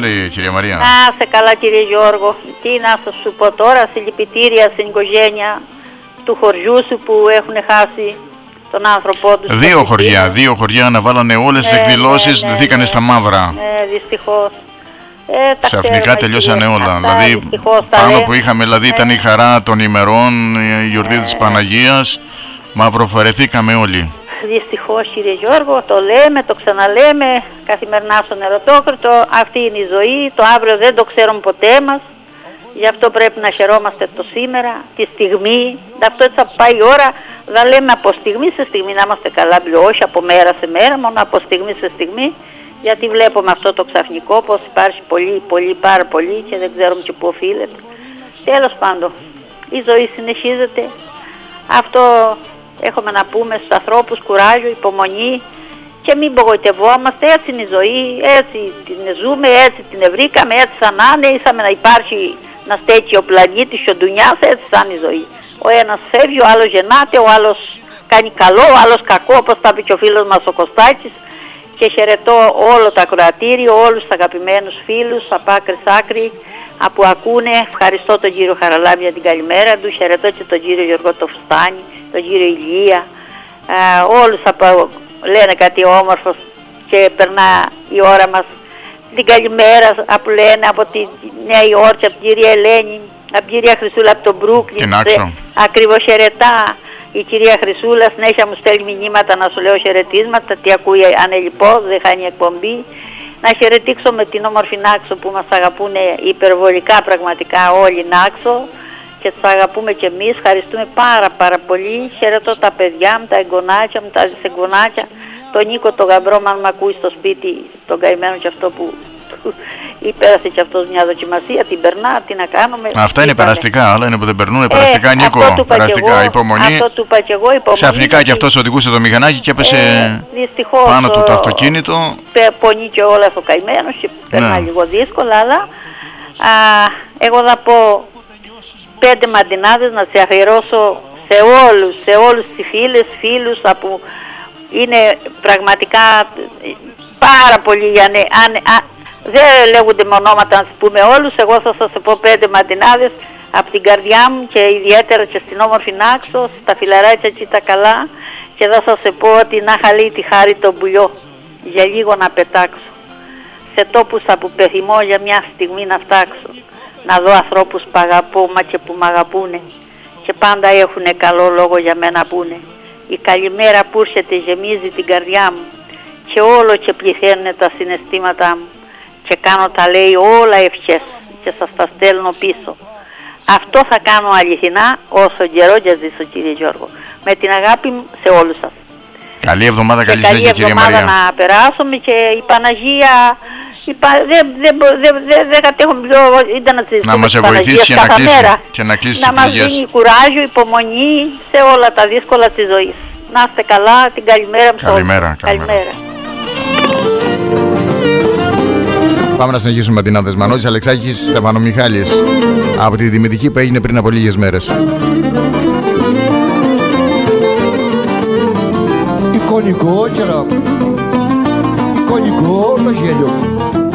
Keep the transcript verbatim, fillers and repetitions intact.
πάλι, κυρία Μαρία. Να σε καλά, κύριε Γιώργο. Τι να σας σου πω τώρα, συλληπιτήρια στην οικογένεια του χωριού σου που έχουν χάσει τον άνθρωπό τους. Δύο χωριά, δύο χωριά αναβάλανε όλες τις ναι, εκδηλώσεις, ναι, ναι, δεθήκανε ναι, στα μαύρα. Ναι, δυστυχώς. Ε, Ξαφνικά τελειώσανε όλα. Αυτά, δηλαδή, πάνω που είχαμε, δηλαδή, ήταν η χαρά των ημερών, η γιορτή ε, της Παναγίας, μαυροφαρεθήκαμε όλοι. Δυστυχώς, κύριε Γιώργο, το λέμε, το ξαναλέμε καθημερινά στον Ερωτόκριτο. Αυτή είναι η ζωή, το αύριο δεν το ξέρουμε ποτέ μας. Γι' αυτό πρέπει να χαιρόμαστε το σήμερα, τη στιγμή. Αυτό έτσι θα πάει η ώρα, δεν λέμε από στιγμή σε στιγμή να είμαστε καλά, όχι από μέρα σε μέρα, μόνο από στιγμή σε στιγμή. Γιατί βλέπουμε αυτό το ξαφνικό, πως υπάρχει πολύ, πολύ, πάρα πολύ και δεν ξέρουμε και πού οφείλεται. Τέλος πάντων, η ζωή συνεχίζεται. Αυτό έχουμε να πούμε στους ανθρώπους, κουράγιο, υπομονή και μην απογοητευόμαστε. Έτσι είναι η ζωή, έτσι την ζούμε, έτσι την βρήκαμε, έτσι σαν να είναι, ήσαμε να υπάρχει, να στέκει ο πλανήτης, ο ντουνιάς, έτσι σαν η ζωή. Ο ένας φεύγει, ο άλλος γεννάται, ο άλλος κάνει καλό, ο άλλος κακό, όπως τα είπε και ο φίλος μας ο Κωστάκης. Και χαιρετώ όλο το ακροατήριο, όλους τους αγαπημένους φίλους από άκρη σ' άκρη που ακούνε. Ευχαριστώ τον κύριο Χαραλάμπη για την καλημέρα του, χαιρετώ και τον κύριο Γιώργο το Φουστάνη, τον κύριο Ηλία, ε, όλους από, λένε κάτι όμορφο και περνά η ώρα μας. Την καλημέρα που λένε από τη Νέα Υόρκη, από την κυρία Ελένη, από την κυρία Χρυσούλα από τον Μπρούκλιν, ακριβώς χαιρετά. Η κυρία Χρυσούλα συνέχεια μου στέλνει μηνύματα να σου λέω χαιρετίσματα, τι ακούει ανελιπώς, δεν χάνει εκπομπή. Να χαιρετήξω με την όμορφη Νάξο που μας αγαπούν υπερβολικά πραγματικά όλοι Νάξο και τους αγαπούμε και εμείς, ευχαριστούμε πάρα πάρα πολύ. Χαιρετώ τα παιδιά μου, τα εγγονάκια μου, τα δυσεγγονάκια, τον Νίκο, τον γαμπρό μου, αν με ακούει στο σπίτι, τον καημένο και αυτό που υπέρασε και αυτός μια δοκιμασία, την περνά, τι να κάνουμε. Αυτά είναι περαστικά, άλλα είναι που δεν περνούν. Περαστικά, ε, Νίκο, περαστικά, υπομονή. Αυτό του είπα και εγώ, υπομονή. Ξαφνικά και αυτός οδηγούσε το μηχανάκι και έπεσε ε, πάνω του το αυτοκίνητο. Πονεί και όλα ο καημένος και περνά λίγο δύσκολα, αλλά α, εγώ θα πω πέντε μαντινάδες να σε αφιερώσω σε όλους, σε όλους τις φίλες, φίλους που είναι πραγματικά πάρα πολύ, αν, αν, δεν λέγονται με ονόματα να σας πούμε όλους, εγώ θα σας πω πέντε μαντινάδες από την καρδιά μου και ιδιαίτερα και στην όμορφη Νάξο, στα φιλαράκια εκεί τα καλά, και θα σας πω ότι να χαλεί τη χάρη το μπουλιό για λίγο να πετάξω σε τόπους που πεθυμώ για μια στιγμή να φτάξω, να δω ανθρώπους που αγαπώ μα και που μ' αγαπούνε και πάντα έχουν καλό λόγο για μένα πούνε. Η καλημέρα που έρχεται γεμίζει την καρδιά μου και όλο και πληθαίνουν τα συναισθήματά μου και κάνω τα λέει όλα ευχές και σας τα στέλνω πίσω. Αυτό θα κάνω αληθινά όσο καιρό και ζήσω, κύριε Γιώργο. Με την αγάπη μου σε όλους σας. Καλή εβδομάδα, καλή συνέχεια, κυρία Μαρία. Καλή εβδομάδα να περάσουμε και η Παναγία δεν δε, δε, δε, δε κατέχουμε πιο, ήταν να της να μας βοηθήσει και να, κλείσει, και να κλείσει να μας δίνει κουράγιο, υπομονή σε όλα τα δύσκολα της ζωής. Να είστε καλά, την καλημέρα μου. Καλημέρα, καλημέρα. καλημέρα. Πάμε να συνεχίσουμε με την Άδες Μανώλης, Αλεξάκης, Στεφανομιχάλης από τη Δημητική που έγινε πριν από λίγες μέρες. Εικονικό, κέρα. Εικονικό το γέλιο.